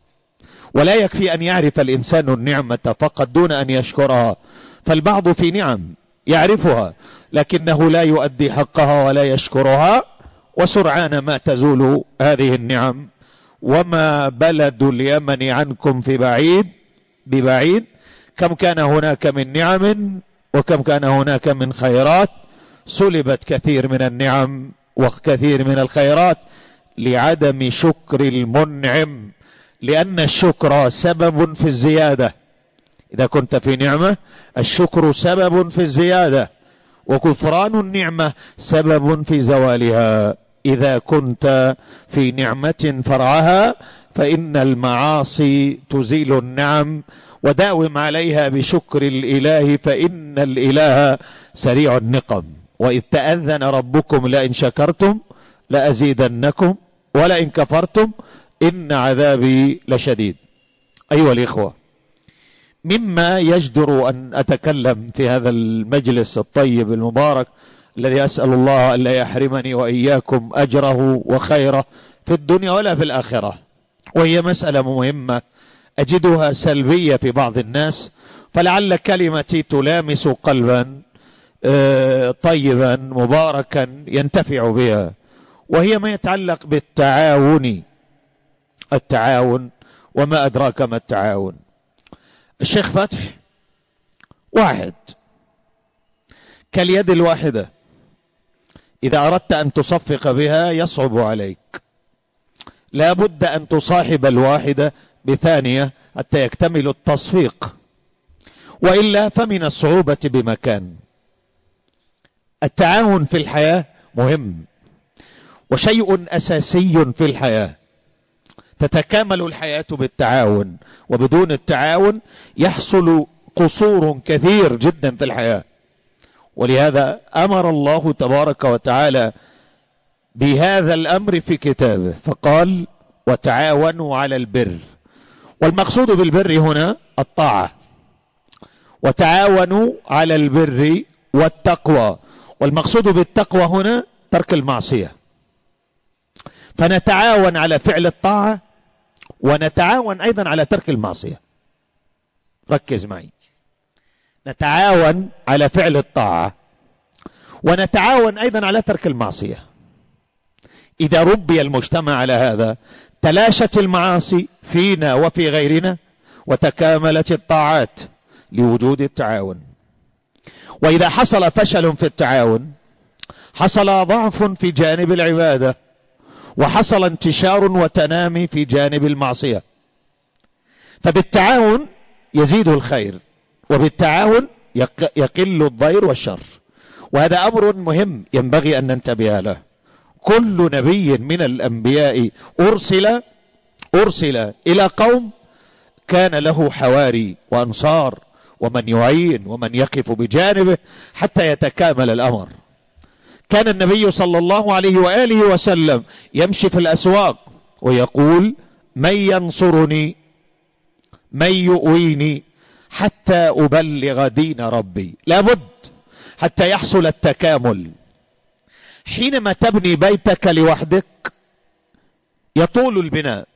ولا يكفي أن يعرف الإنسان النعمة فقط دون أن يشكرها، فالبعض في نعم يعرفها لكنه لا يؤدي حقها ولا يشكرها، وسرعان ما تزول هذه النعم. وما بلد اليمن عنكم في بعيد ببعيد، كم كان هناك من نعم وكم كان هناك من خيرات، سلبت كثير من النعم وكثير من الخيرات لعدم شكر المنعم، لأن الشكر سبب في الزيادة. إذا كنت في نعمة الشكر سبب في الزيادة، وكفران النعمة سبب في زوالها. إذا كنت في نعمة فرعها فإن المعاصي تزيل النعم، وداوم عليها بشكر الإله فإن الإله سريع النقم. وإذ تأذن ربكم لئن شكرتم لأزيدنكم ولئن كفرتم إن عذابي لشديد. أيها الإخوة، مما يجدر أن أتكلم في هذا المجلس الطيب المبارك الذي أسأل الله أن لا يحرمني وإياكم أجره وخيره في الدنيا ولا في الآخرة، وهي مسألة مهمة أجدها سلبية في بعض الناس، فلعل كلمتي تلامس قلبا طيبا مباركا ينتفع بها، وهي ما يتعلق بالتعاون. التعاون وما أدراك ما التعاون. الشيخ فتح واحد كاليد الواحدة، إذا أردت أن تصفق بها يصعب عليك، لا بد أن تصاحب الواحدة بثانية حتى يكتمل التصفيق، وإلا فمن الصعوبة بمكان. التعاون في الحياة مهم وشيء أساسي في الحياة، تتكامل الحياة بالتعاون، وبدون التعاون يحصل قصور كثير جدا في الحياة. ولهذا أمر الله تبارك وتعالى بهذا الأمر في كتابه، فقال وتعاونوا على البر، والمقصود بالبر هنا الطاعة، وتعاونوا على البر والتقوى، والمقصود بالتقوى هنا ترك المعصية. فنتعاون على فعل الطاعة ونتعاون أيضا على ترك المعصية. ركز معي، نتعاون على فعل الطاعة ونتعاون أيضا على ترك المعصية. إذا ربي المجتمع على هذا تلاشت المعاصي فينا وفي غيرنا، وتكاملت الطاعات لوجود التعاون. وإذا حصل فشل في التعاون حصل ضعف في جانب العبادة، وحصل انتشار وتنامي في جانب المعصية. فبالتعاون يزيد الخير، وبالتعاون يقل الضير والشر، وهذا أمر مهم ينبغي أن ننتبه له. كل نبي من الأنبياء أرسل أرسل إلى قوم كان له حواري وأنصار ومن يعين ومن يقف بجانبه حتى يتكامل الأمر. كان النبي صلى الله عليه وآله وسلم يمشي في الأسواق ويقول من ينصرني من يؤويني حتى أبلغ دين ربي. لابد حتى يحصل التكامل. حينما تبني بيتك لوحدك يطول البناء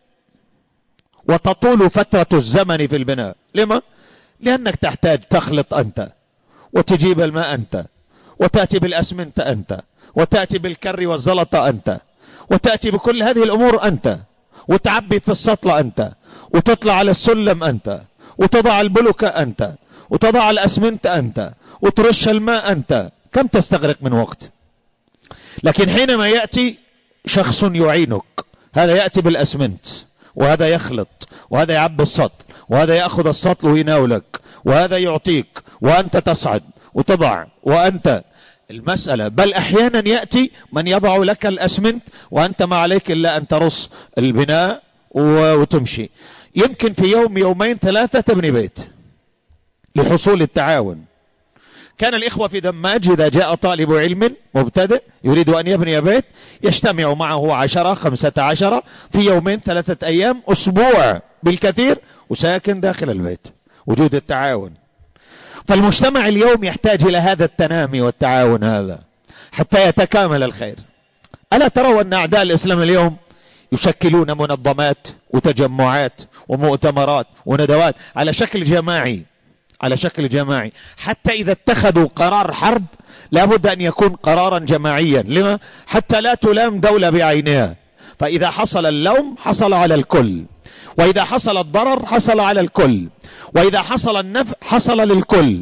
وتطول فترة الزمن في البناء. لما؟ لأنك تحتاج تخلط أنت، وتجيب الماء أنت، وتأتي بالأسمنت أنت، وتأتي بالكر والزلطة أنت، وتأتي بكل هذه الأمور أنت، وتعبي في السطل أنت، وتطلع على السلم أنت، وتضع البلوكة أنت، وتضع الأسمنت أنت، وترش الماء أنت. كم تستغرق من وقت؟ لكن حينما يأتي شخص يعينك، هذا يأتي بالأسمنت، وهذا يخلط، وهذا يعبي السطل، وهذا يأخذ السطل ويناولك، وهذا يعطيك، وأنت تصعد وتضع، وأنت المسألة. بل أحيانا يأتي من يضع لك الأسمنت وأنت ما عليك إلا أن ترص البناء وتمشي. يمكن في يوم يومين ثلاثة تبني بيت لحصول التعاون. كان الإخوة في دماج إذا جاء طالب علم مبتدئ يريد أن يبني بيت يجتمع معه عشرة خمسة عشر في يومين ثلاثة أيام أسبوع بالكثير وساكن داخل البيت. وجود التعاون. فالمجتمع اليوم يحتاج إلى هذا التنامي والتعاون هذا حتى يتكامل الخير. ألا تروا أن أعداء الإسلام اليوم يشكلون منظمات وتجمعات ومؤتمرات وندوات على شكل جماعي، على شكل جماعي، حتى إذا اتخذوا قرار حرب لابد أن يكون قرارا جماعيا. لما؟ حتى لا تلام دولة بعينها. فإذا حصل اللوم حصل على الكل، وإذا حصل الضرر حصل على الكل، وإذا حصل النفع حصل للكل.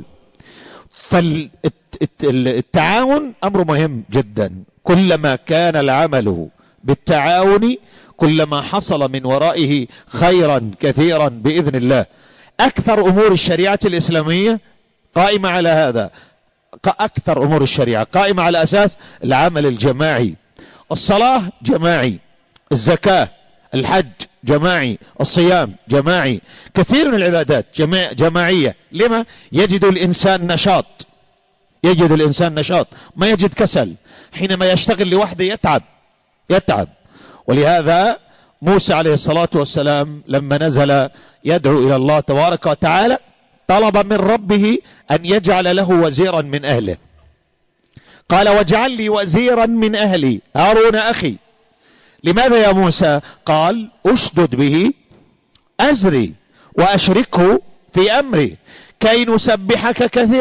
فالتعاون أمر مهم جدا. كلما كان العمل بالتعاون كلما حصل من ورائه خيرا كثيرا بإذن الله. أكثر أمور الشريعة الإسلامية قائمة على هذا. أكثر أمور الشريعة قائمة على أساس العمل الجماعي. الصلاة جماعي، الزكاة، الحج جماعي، الصيام جماعي، كثير من العبادات جماع جماعية. لما؟ يجد الإنسان نشاط، يجد الإنسان نشاط، ما يجد كسل. حينما يشتغل لوحده يتعب يتعب. ولهذا موسى عليه الصلاة والسلام لما نزل يدعو إلى الله تبارك وتعالى طلب من ربه أن يجعل له وزيرا من أهله. قال واجعل لي وزيرا من أهلي هارون أخي. لماذا يا موسى؟ قال أشدد به أزري وأشركه في أمري كي نسبحك كثيرا.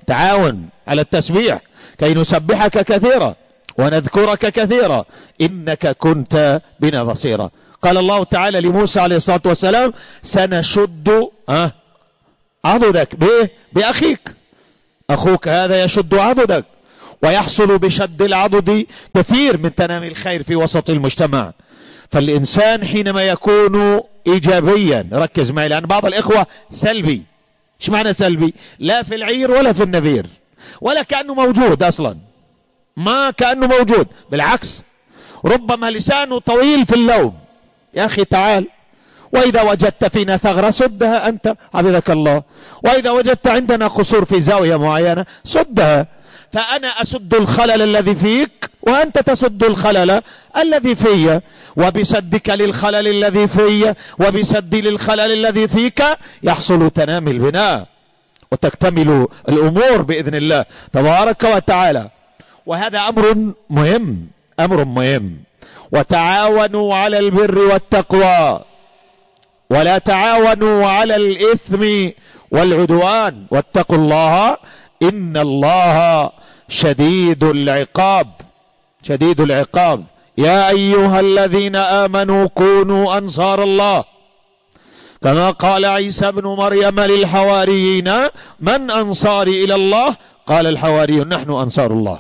تعاون على التسبيح كي نسبحك كثيرا ونذكرك كثيرا إنك كنت بنا بصيرا. قال الله تعالى لموسى عليه الصلاة والسلام سنشد أه عضدك بإيه؟ بأخيك. أخوك هذا يشد عضدك، ويحصل بشد العضد كثير من تنامي الخير في وسط المجتمع. فالإنسان حينما يكون إيجابيا، ركز معي لأن بعض الإخوة سلبي. ايش معنى سلبي؟ لا في العير ولا في النبير ولا كأنه موجود أصلا، ما كأنه موجود، بالعكس ربما لسانه طويل في اللوم. يا أخي تعال، وإذا وجدت فينا ثغرة سدها أنت حفظك الله، وإذا وجدت عندنا قصور في زاوية معينة سدها. فأنا أسد الخلل الذي فيك وأنت تسد الخلل الذي في، وبسدك للخلل الذي في وبسدي للخلل الذي فيك يحصل تنامي البناء وتكتمل الأمور بإذن الله تبارك وتعالى. وهذا أمر مهم، أمر مهم. وتعاونوا على البر والتقوى ولا تعاونوا على الإثم والعدوان واتقوا الله إن الله شديد العقاب، شديد العقاب. يا أيها الذين آمنوا كونوا أنصار الله كما قال عيسى بن مريم للحواريين من أنصاري إلى الله؟ قال الحواريون نحن أنصار الله.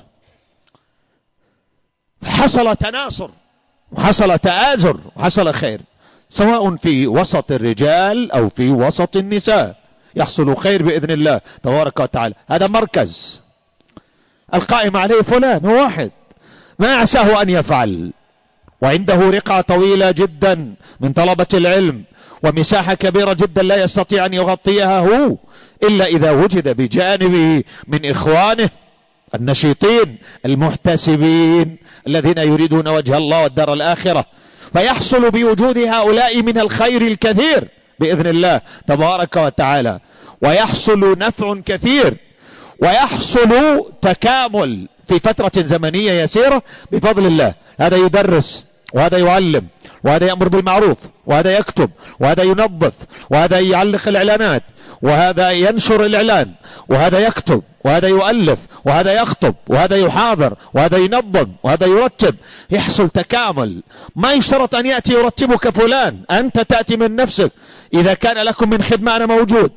حصل تناصر وحصل تآزر وحصل خير، سواء في وسط الرجال أو في وسط النساء يحصل خير بإذن الله تبارك وتعالى. هذا مركز القائم عليه فلان هو واحد ما عساه أن يفعل، وعنده رقعة طويلة جدا من طلبة العلم ومساحة كبيرة جدا لا يستطيع أن يغطيها هو إلا إذا وجد بجانبه من إخوانه النشيطين المحتسبين الذين يريدون وجه الله والدار الآخرة. فيحصل بوجود هؤلاء من الخير الكثير بإذن الله تبارك وتعالى، ويحصل نفع كثير، ويحصل تكامل في فترة زمنية يسيرة بفضل الله. هذا يدرس وهذا يعلم وهذا يأمر بالمعروف وهذا يكتب وهذا ينظف وهذا يعلق الإعلانات وهذا ينشر الإعلان وهذا يكتب وهذا يؤلف وهذا يخطب وهذا يحاضر وهذا ينظم وهذا يرتب. يحصل تكامل. ما يشترط أن يأتي يرتبك فلان، أنت تأتي من نفسك. إذا كان لكم من خدمة أنا موجود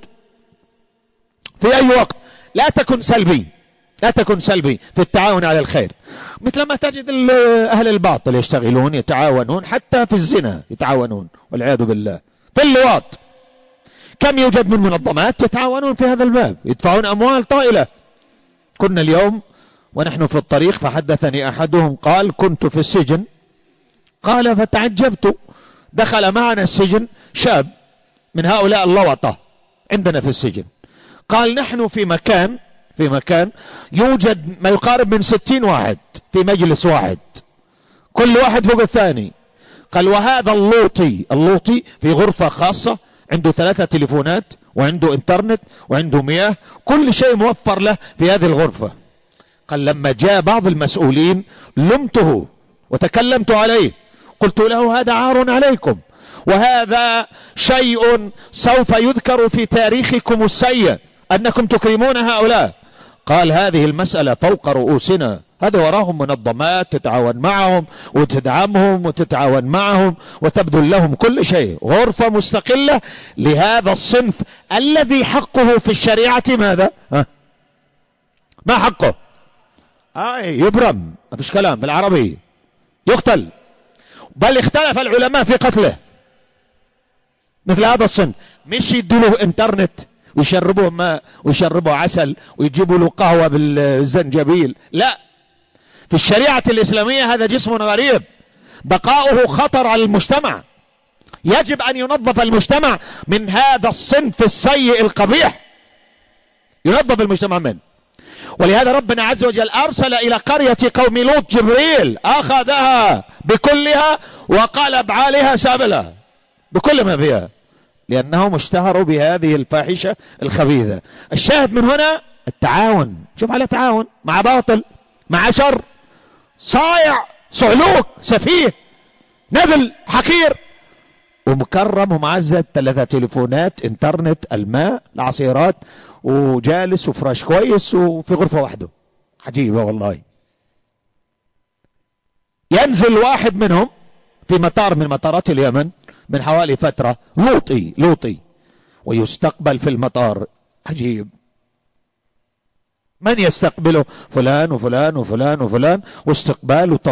في أي وقت. لا تكن سلبي، لا تكن سلبي في التعاون على الخير، مثل ما تجد أهل الباطل يشتغلون يتعاونون حتى في الزنا يتعاونون والعياذ بالله، في اللواط. كم يوجد من منظمات يتعاونون في هذا الباب، يدفعون أموال طائلة. كنا اليوم ونحن في الطريق فحدثني أحدهم قال كنت في السجن، قال فتعجبت، دخل معنا السجن شاب من هؤلاء اللوطة عندنا في السجن، قال نحن في مكان في مكان يوجد ما يقارب من ستين واحد في مجلس واحد، كل واحد فوق الثاني. قال وهذا اللوطي اللوطي في غرفة خاصة، عنده ثلاثة تليفونات وعنده انترنت وعنده مياه، كل شيء موفر له في هذه الغرفة. قال لما جاء بعض المسؤولين لمته وتكلمت عليه، قلت له هذا عار عليكم وهذا شيء سوف يذكر في تاريخكم السيء أنكم تكرمون هؤلاء. قال هذه المسألة فوق رؤوسنا، هذا وراهم منظمات تتعاون معهم وتدعمهم وتتعاون معهم وتبذل لهم كل شيء، غرفة مستقلة لهذا الصنف الذي حقه في الشريعة ماذا؟ ها؟ ما حقه؟ آه يبرم، ما فيش كلام بالعربي، يقتل. بل اختلف العلماء في قتله مثل هذا الصنف. مش يدوا انترنت ويشربوه ماء ويشربوه عسل ويجيبوا له قهوة بالزنجبيل، لا، في الشريعة الإسلامية هذا جسم غريب بقاؤه خطر على المجتمع، يجب أن ينظف المجتمع من هذا الصنف السيء القبيح، ينظف المجتمع منه. ولهذا ربنا عز وجل أرسل إلى قرية قوم لوط جبريل أخذها بكلها وقلب عليها سابلها بكل ما فيها، لأنهم اشتهروا بهذه الفاحشة الخبيثة. الشاهد من هنا التعاون. شوف على تعاون مع باطل مع شر، صايع صعلوك سفيه نذل حقير ومكرم ومعزز، ثلاثة تليفونات انترنت الماء العصيرات وجالس وفراش كويس وفي غرفة واحدة. عجيبة والله. ينزل واحد منهم في مطار من مطارات اليمن من حوالي فترة، لوطي لوطي، ويستقبل في المطار. عجيب. من يستقبله؟ فلان وفلان وفلان وفلان، واستقبال